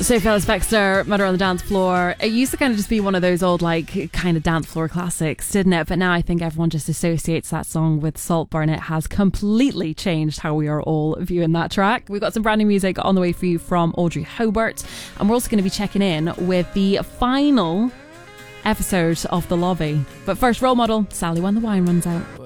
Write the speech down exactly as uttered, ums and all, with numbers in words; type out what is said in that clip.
Sophie Ellis-Bextor, Murder on the Dance Floor. It used to kind of just be one of those old, like, kind of dance floor classics, didn't it? But now I think everyone just associates that song with Saltburn. It has completely changed how we are all viewing that track. We've got some brand new music on the way for you from Audrey Hobart. And we're also going to be checking in with the final episode of The Lobby. But first, role model, Sally When the Wine Runs Out.